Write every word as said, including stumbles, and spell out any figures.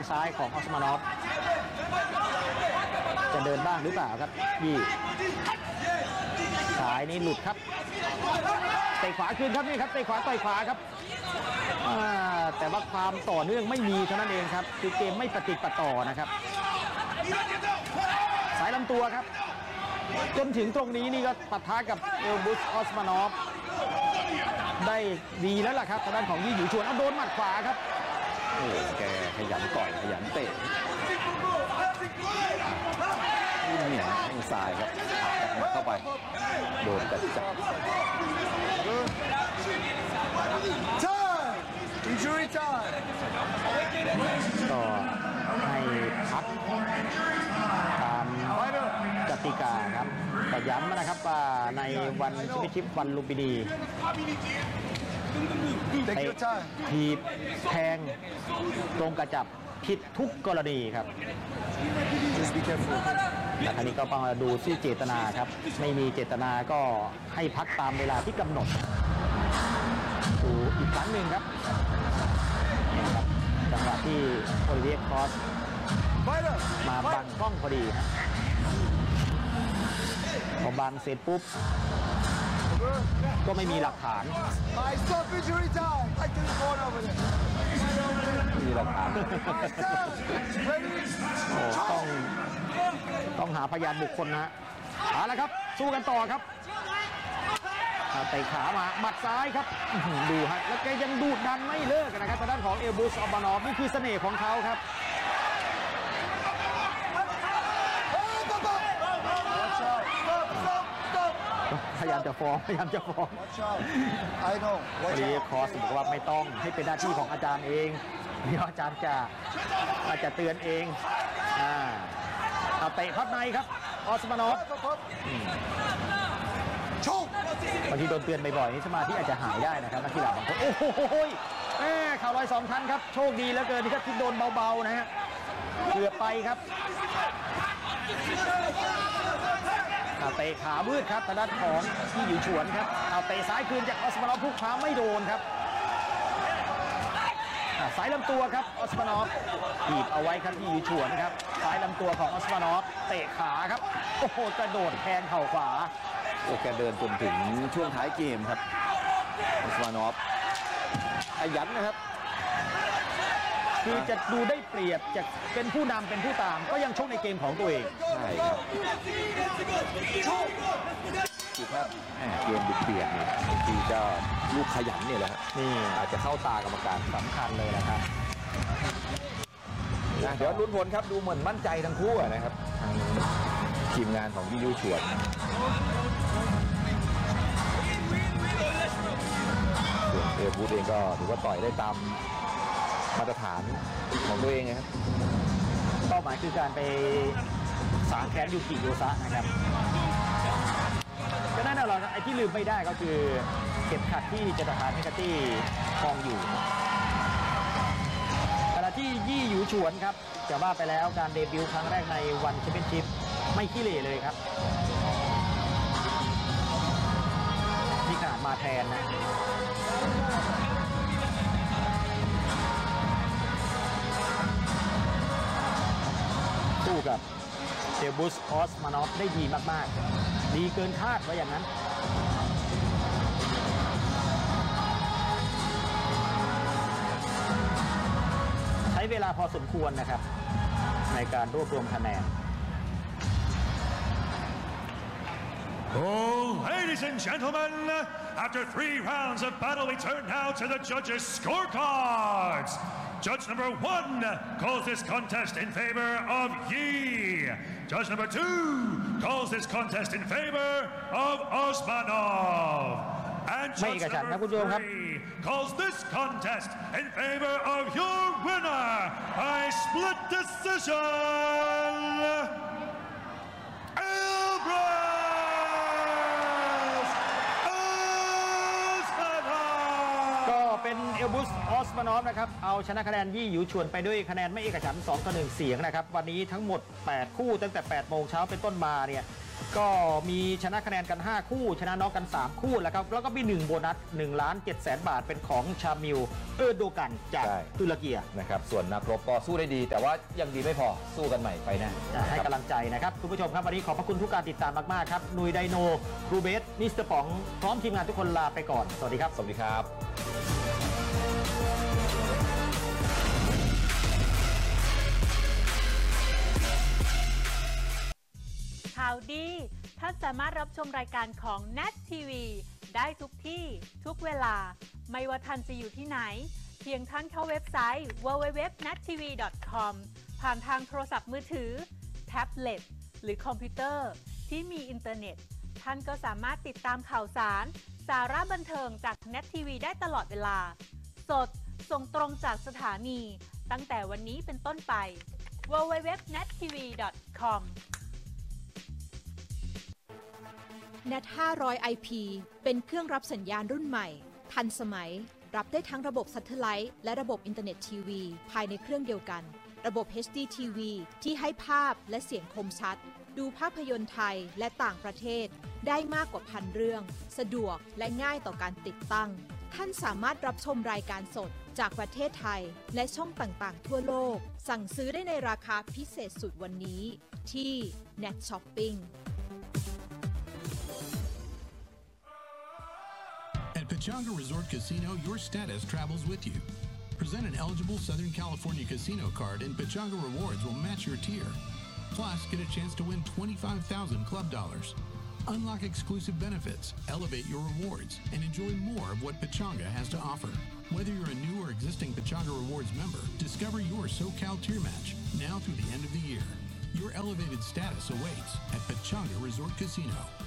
ซ้ายของออสมานอฟจะเดินบ้างหรือเปล่าครับยี่ซ้ายนี่หลุดครับเตะขวาคืนครับนี่ครับเตะขวาต่อยขวาครับแต่ว่าความต่อเนื่องไม่มีเท่านั้นเองครับคือเกมไม่ปฏิดปะต่อนะครับสายลำตัวครับจนถึงตรงนี้นี่ก็ปะทะกับเอลบุสออสมานอฟได้ดีแล้วล่ะครับทางด้านของยี่หยูชวนเอาโดนหมัดขวาครับโอ้แกขยันต่อยขยันเตะนี่เหนียวแข้งซ้ายครับเข้าไปโดนจัดจับ injury time ก็ให้พักตามกติกาครับแต่ย้ำนะครับว่าในวันแชมเปี้ยนชิพวันลุมพินีเตะทีบแทงตรงกระจับผิดทุกกรณีครับแต่ครั้นี้ก็ต้องดูที่เจตนาครับไม่มีเจตนาก็ให้พักตามเวลาที่กำหนดดูอีกครั้งหนึ่งครับจังหวะที่โอลิเวียคอสมาบังกล้องพอดีครับพอบังเสร็จปุ๊บก็ไม่มีหลักฐานมีหลักฐานโอ้ต้องต้องหาพยานบุคคลนะเอาละครับสู้กันต่อครับเตะขามาหมัดซ้ายครับดูฮะแล้วแกยังดูดดันไม่เลิกนะครับทางด้านของเอลบุสออสมานอฟนี่คือเสน่ห์ของเขาครับพยายามจะฟ้องพยายามจะฟ้องรีคอสบอกว่าไม่ต้องให้เป็นหน้าที่ของอาจารย์เองเดี๋ยวอาจารย์จะอาจจะเตือนเองอ่าเอาเตะพับในครับออสมานอฟบางทีโดนเตือนบ่อยๆนี่สมาธิอาจจะหายได้นะครับนักกีฬาบางคนโอ้โหแม่ข่าวลอยสองชั้นครับโชคดีเหลือเกินที่ครับที่โดนเบาๆนะฮะเกือบไปครับเตะขามืดครับทางด้านของที่อยู่ฉวนครับเอาเตะซ้ายคืนจากออสมานอฟพุกขาไม่โดนครับสายลำตัวครับออสมานอฟถีบเอาไว้ครับที่อยู่ฉวนครับสายลำตัวของออสมานอฟเตะขาครับโอ้โหกระโดดแทงเข่าขวาโอ้แกเดินจนถึงช่วงท้ายเกมครับออสมานอฟขยันนะครับคือจะดูได้เปรียบจะเป็นผู้นำเป็นผู้ตามก็ยังชกในเกมของตัวเองใช่ครับคือถ้าเกมเบียดเนี่ยบางทีจะลูกขยันเนี่ยแหละนี่อาจจะเข้าตากรรมการสำคัญเลยนะครับเดี๋ยวลุ้นผลครับดูเหมือนมั่นใจทั้งคู่นะครับทางทีมงานของยี่ยูชวนส่วนเอลบูธเองก็ถือว่าต่อยได้ตามมาตรฐานของตัวเองนะครับเป้าหมายคือการไปสางแค้นยูกิโยซะนะครับก็นั่นแหละไอ้ที่ลืมไม่ได้ก็คือเข็มขัดที่เจตนาเฮกาตี้ครองอยู่ขณะที่ยี่หยูฉวนครับจะว่าไปแล้วการเดบิวต์ครั้งแรกในวันแชมเปี้ยนชิพไม่ขี้เหร่เลยครับนี่ขนาดมาแทนนะสู้กับเอลบุสออสมานอฟได้ดีมากๆดีเกินคาดไว้อย่างนั้นใช้เวลาพอสมควรนะครับในการรวบรวมคะแนน Oh, ladies and gentlemen, after three rounds of battle, we turn now to the judges' scorecards. Judge number one calls this contest in favor of Yi. Judge number two calls this contest in favor of Osmanov. And judge number three calls this contest in favor of your winner by split decision, Elbrus! ก็เป็นเอลบุสออสมานอฟนะครับเอาชนะคะแนนยี่หยูชวนไปด้วยคะแนนไม่เอกฉันท์สองต่อหนึ่งเสียงนะครับวันนี้ทั้งหมดแปดคู่ตั้งแต่แปดโมงเช้าเป็นต้นมาเนี่ยก็มีชนะคะแนนกันห้าคู่ชนะน็อกกันสามคู่แล้วครับแล้วก็มีหนึ่งโบนัสหนึ่งล้านเจ็ดแสนบาทเป็นของชามิลเออร์โดกันจากใช่ตุรกีนะครับส่วนนักรบก็สู้ได้ดี แต่ว่ายังดีไม่พอสู้กันใหม่ไปหนะจะให้กำลังใจนะครับคุณผู้ชมครับวันนี้ขอบพระคุณทุกการติดตามมากๆครับนุยไดโนครูเบสมิสเตอร์ป๋องพร้อมทีมงานทุกคนลาไปก่อนสวัสดีครับสวัสดีครับข่าวดีท่านสามารถรับชมรายการของ เน็ต ที วี ได้ทุกที่ทุกเวลาไม่ว่าท่านจะอยู่ที่ไหนเพียงท่านเข้าเว็บไซต์ ดับเบิลยู ดับเบิลยู ดับเบิลยู ดอท เน็ต ที วี ดอท คอม ผ่านทางโทรศัพท์มือถือแท็บเล็ตหรือคอมพิวเตอร์ที่มีอินเทอร์เน็ตท่านก็สามารถติดตามข่าวสารสาระบันเทิงจาก เน็ต ที วี ได้ตลอดเวลาสดส่งตรงจากสถานีตั้งแต่วันนี้เป็นต้นไป ดับเบิลยู ดับเบิลยู ดับเบิลยู ดอท เน็ต ที วี ดอท คอมเน็ต ห้าร้อย ไอ พี เป็นเครื่องรับสัญญาณรุ่นใหม่ ทันสมัย รับได้ทั้งระบบซัตเทอร์ไลท์และระบบอินเทอร์เน็ตทีวีภายในเครื่องเดียวกัน ระบบ เอช ดี ที วี ที่ให้ภาพและเสียงคมชัด ดูภาพยนตร์ไทยและต่างประเทศได้มากกว่าพันเรื่อง สะดวกและง่ายต่อการติดตั้ง ท่านสามารถรับชมรายการสดจากประเทศไทยและช่องต่างๆ ทั่วโลก สั่งซื้อได้ในราคาพิเศษสุดวันนี้ที่ เน็ต Shopping At Pechanga Resort Casino, your status travels with you. Present an eligible Southern California casino card and Pechanga Rewards will match your tier. Plus, get a chance to win twenty-five thousand club dollars. Unlock exclusive benefits, elevate your rewards, and enjoy more of what Pechanga has to offer. Whether you're a new or existing Pechanga Rewards member, discover your SoCal tier match now through the end of the year. Your elevated status awaits at Pechanga Resort Casino.